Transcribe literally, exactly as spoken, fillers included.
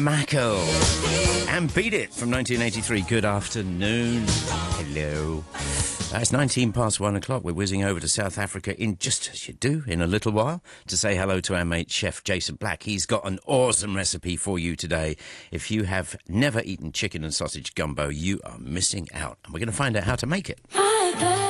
Mako. And Beat It from nineteen eighty-three. Good afternoon. Hello. Uh, it's nineteen past one o'clock. We're whizzing over to South Africa in just as you do in a little while to say hello to our mate Chef Jason Black. He's got an awesome recipe for you today. If you have never eaten chicken and sausage gumbo, you are missing out. And we're going to find out how to make it.